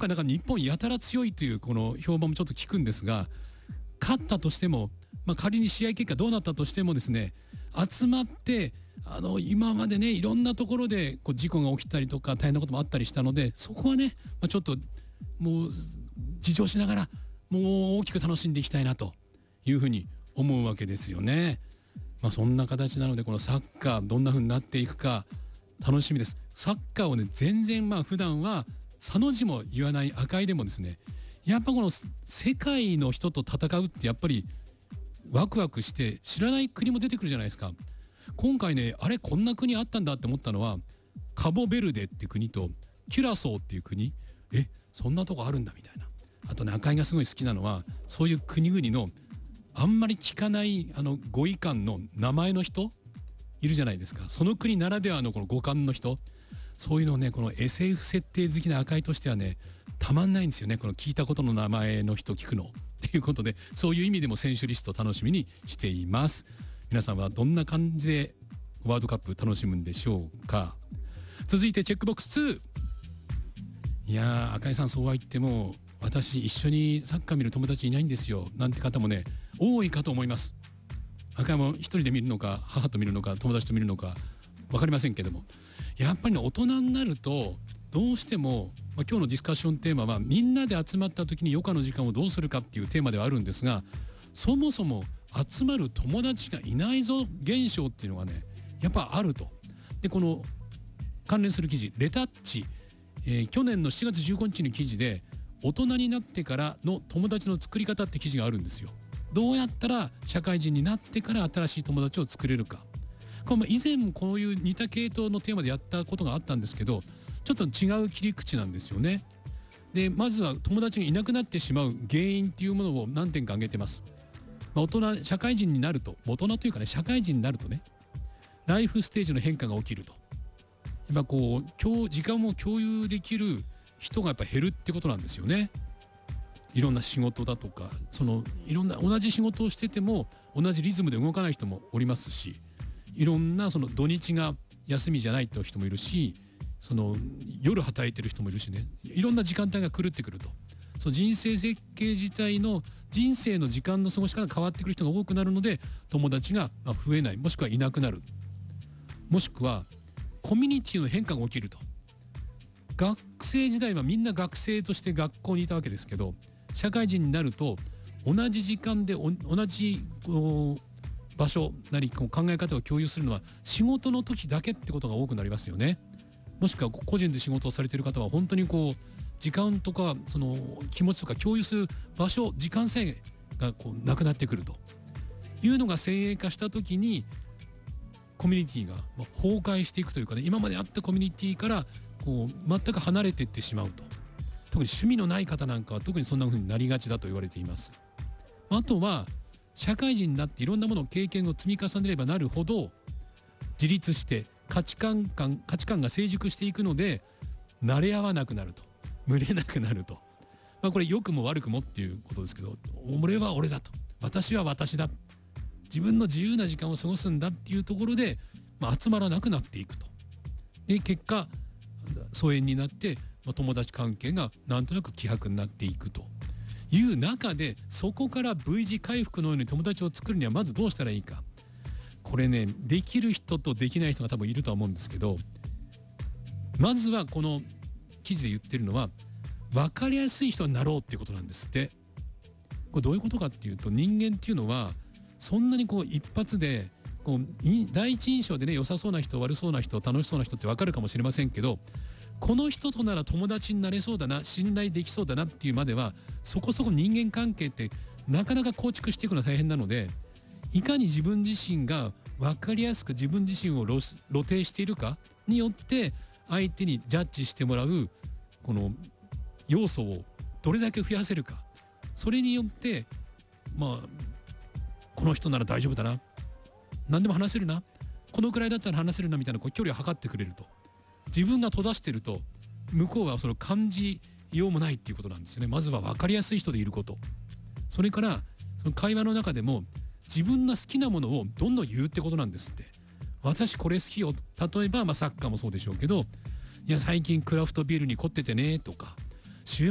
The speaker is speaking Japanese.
回なんか日本やたら強いというこの評判もちょっと聞くんですが、勝ったとしても、仮に試合結果どうなったとしてもですね、集まって今までねいろんなところでこう事故が起きたりとか大変なこともあったりしたので、そこはね、ちょっともう自重しながらもう大きく楽しんでいきたいなというふうに思うわけですよね。そんな形なので、このサッカーどんな風になっていくか楽しみです。サッカーをね全然普段はさの字も言わない赤いでもですね、やっぱこの世界の人と戦うってやっぱりワクワクして知らない国も出てくるじゃないですか。今回ね、あれこんな国あったんだって思ったのは、カボベルデっていう国とキュラソーっていう国、そんなとこあるんだみたいな。あとね、赤井がすごい好きなのは、そういう国々のあんまり聞かない語彙官の名前の人いるじゃないですか。その国ならではのこの語官の人、そういうのをね、この SF 設定好きな赤井としてはねたまんないんですよね。この聞いたことの名前の人聞くのっていうことで、そういう意味でも選手リスト楽しみにしています。皆さんはどんな感じでワールドカップ楽しむんでしょうか。続いてチェックボックス2。いやー、赤井さん、そうは言っても私一緒にサッカー見る友達いないんですよなんて方もね多いかと思います。赤井も一人で見るのか母と見るのか友達と見るのか分かりませんけども、やっぱりね、大人になるとどうしても、今日のディスカッションテーマはみんなで集まった時に余暇の時間をどうするかっていうテーマではあるんですが、そもそも集まる友達がいないぞ現象っていうのがねやっぱあると。で、この関連する記事レタッチ、去年の7月15日の記事で、大人になってからの友達の作り方って記事があるんですよ。どうやったら社会人になってから新しい友達を作れるか。これも以前もこういう似た系統のテーマでやったことがあったんですけど、ちょっと違う切り口なんですよね。で、まずは友達がいなくなってしまう原因っていうものを何点か挙げてます。大人社会人になると、大人というかね、社会人になるとね、ライフステージの変化が起きると、やっぱこう時間を共有できる人がやっぱ減るってことなんですよね。いろんな仕事だとか、いろんな同じ仕事をしてても同じリズムで動かない人もおりますし、いろんな土日が休みじゃないって人もいるし、夜働いてる人もいるしね、いろんな時間帯が狂ってくると、人生設計自体の人生の時間の過ごし方が変わってくる人が多くなるので、友達が増えない、もしくはいなくなる、もしくはコミュニティの変化が起きると。学生時代はみんな学生として学校にいたわけですけど、社会人になると同じ時間で同じ場所なり考え方を共有するのは仕事の時だけってことが多くなりますよね。もしくは個人で仕事をされている方は本当に時間とか気持ちとか共有する場所、時間制限がなくなってくるというのが先鋭化した時に、コミュニティが崩壊していくというかね、今まであったコミュニティから全く離れていってしまうと。特に趣味のない方なんかは特にそんな風になりがちだと言われています。あとは社会人になっていろんなものを経験を積み重ねればなるほど自立して価値観が成熟していくので、慣れ合わなくなると、群れなくなると、これ良くも悪くもっていうことですけど、俺は俺だと、私は私だ、自分の自由な時間を過ごすんだっていうところで、集まらなくなっていくと。で、結果疎遠になって、友達関係がなんとなく希薄になっていくという中で、そこから V 字回復のように友達を作るにはまずどうしたらいいか。これね、できる人とできない人が多分いるとは思うんですけど、まずはこの記事で言ってるのは分かりやすい人になろうっていうことなんですって。これどういうことかっていうと、人間っていうのはそんなに一発で第一印象でね、良さそうな人悪そうな人楽しそうな人って分かるかもしれませんけど、この人となら友達になれそうだな、信頼できそうだなっていうまではそこそこ人間関係ってなかなか構築していくのは大変なので、いかに自分自身が分かりやすく自分自身を露呈しているかによって相手にジャッジしてもらうこの要素をどれだけ増やせるか、それによってこの人なら大丈夫だな、何でも話せるな、このくらいだったら話せるなみたいな距離を測ってくれると。自分が閉ざしてると向こうはそれを感じようもないっていうことなんですよね。まずは分かりやすい人でいること、それからその会話の中でも自分が好きなものをどんどん言うってことなんですって。私これ好きよ、例えばサッカーもそうでしょうけど、いや最近クラフトビールに凝っててねとか、週